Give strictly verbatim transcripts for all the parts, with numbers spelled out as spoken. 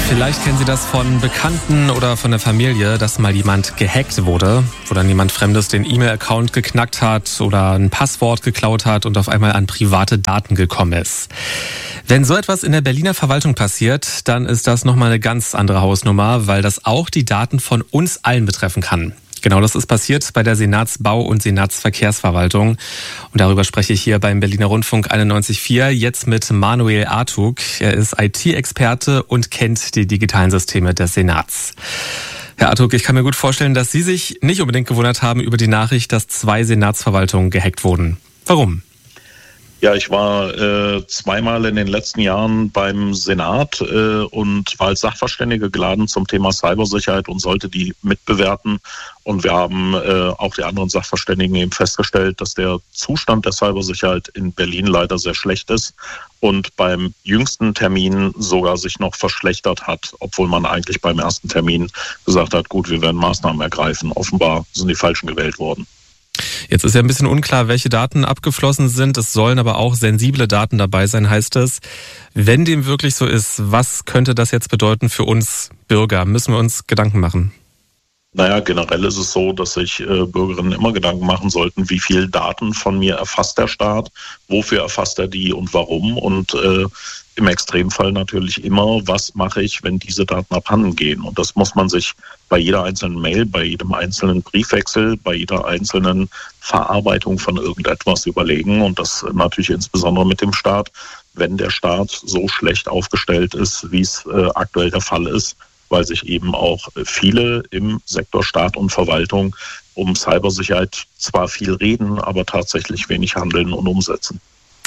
Vielleicht kennen Sie das von Bekannten oder von der Familie, dass mal jemand gehackt wurde, wo dann jemand Fremdes den E-Mail-Account geknackt hat oder ein Passwort geklaut hat und auf einmal an private Daten gekommen ist. Wenn so etwas in der Berliner Verwaltung passiert, dann ist das nochmal eine ganz andere Hausnummer, weil das auch die Daten von uns allen betreffen kann. Genau, das ist passiert bei der Senatsbau- und Senatsverkehrsverwaltung. Und darüber spreche ich hier beim Berliner Rundfunk einundneunzig Komma vier jetzt mit Manuel Artug. Er ist I T-Experte und kennt die digitalen Systeme des Senats. Herr Artug, ich kann mir gut vorstellen, dass Sie sich nicht unbedingt gewundert haben über die Nachricht, dass zwei Senatsverwaltungen gehackt wurden. Warum? Ja, ich war äh, zweimal in den letzten Jahren beim Senat äh, und war als Sachverständige geladen zum Thema Cybersicherheit und sollte die mitbewerten. Und wir haben äh, auch die anderen Sachverständigen eben festgestellt, dass der Zustand der Cybersicherheit in Berlin leider sehr schlecht ist und beim jüngsten Termin sogar sich noch verschlechtert hat, obwohl man eigentlich beim ersten Termin gesagt hat, gut, wir werden Maßnahmen ergreifen. Offenbar sind die Falschen gewählt worden. Jetzt ist ja ein bisschen unklar, welche Daten abgeflossen sind. Es sollen aber auch sensible Daten dabei sein, heißt es. Wenn dem wirklich so ist, was könnte das jetzt bedeuten für uns Bürger? Müssen wir uns Gedanken machen? Naja, generell ist es so, dass sich äh, Bürgerinnen immer Gedanken machen sollten, wie viel Daten von mir erfasst der Staat, wofür erfasst er die und warum. Und äh, im Extremfall natürlich immer, was mache ich, wenn diese Daten abhanden gehen. Und das muss man sich bei jeder einzelnen Mail, bei jedem einzelnen Briefwechsel, bei jeder einzelnen Verarbeitung von irgendetwas überlegen. Und das natürlich insbesondere mit dem Staat, wenn der Staat so schlecht aufgestellt ist, wie es äh, aktuell der Fall ist, weil sich eben auch viele im Sektor Staat und Verwaltung um Cybersicherheit zwar viel reden, aber tatsächlich wenig handeln und umsetzen.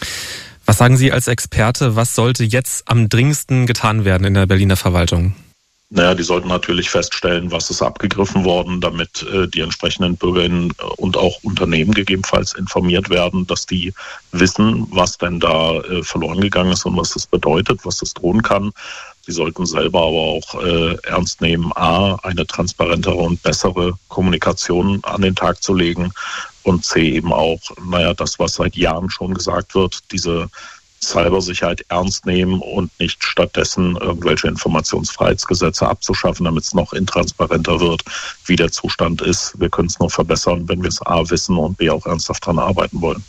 Was sagen Sie als Experte, was sollte jetzt am dringendsten getan werden in der Berliner Verwaltung? Naja, die sollten natürlich feststellen, was ist abgegriffen worden, damit äh, die entsprechenden Bürgerinnen und auch Unternehmen gegebenenfalls informiert werden, dass die wissen, was denn da äh, verloren gegangen ist und was das bedeutet, was das drohen kann. Sie sollten selber aber auch äh, ernst nehmen, a, eine transparentere und bessere Kommunikation an den Tag zu legen und c, eben auch, naja, das, was seit Jahren schon gesagt wird, diese Cybersicherheit ernst nehmen und nicht stattdessen irgendwelche Informationsfreiheitsgesetze abzuschaffen, damit es noch intransparenter wird, wie der Zustand ist. Wir können es nur verbessern, wenn wir es a, wissen und b, auch ernsthaft daran arbeiten wollen.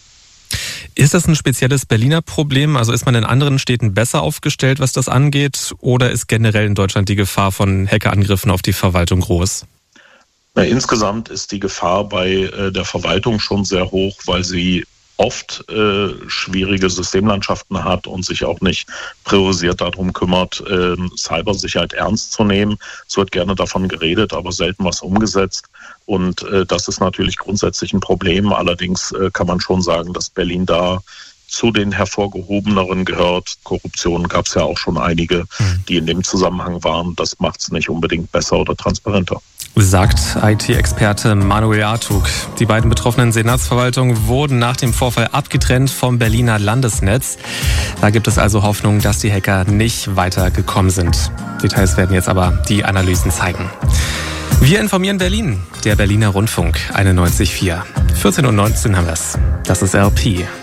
Ist das ein spezielles Berliner Problem? Also ist man in anderen Städten besser aufgestellt, was das angeht? Oder ist generell in Deutschland die Gefahr von Hackerangriffen auf die Verwaltung groß? Na, insgesamt ist die Gefahr bei äh, der Verwaltung schon sehr hoch, weil sie oft äh, schwierige Systemlandschaften hat und sich auch nicht priorisiert darum kümmert, äh, Cybersicherheit ernst zu nehmen. Es wird gerne davon geredet, aber selten was umgesetzt. Und äh, das ist natürlich grundsätzlich ein Problem. Allerdings äh, kann man schon sagen, dass Berlin da zu den hervorgehobeneren gehört. Korruption gab es ja auch schon einige, die in dem Zusammenhang waren. Das macht es nicht unbedingt besser oder transparenter. Sagt I T-Experte Manuel Artug. Die beiden betroffenen Senatsverwaltungen wurden nach dem Vorfall abgetrennt vom Berliner Landesnetz. Da gibt es also Hoffnung, dass die Hacker nicht weitergekommen sind. Details werden jetzt aber die Analysen zeigen. Wir informieren Berlin, der Berliner Rundfunk einundneunzig Komma vier. vierzehn Uhr neunzehn haben wir es. Das ist R P.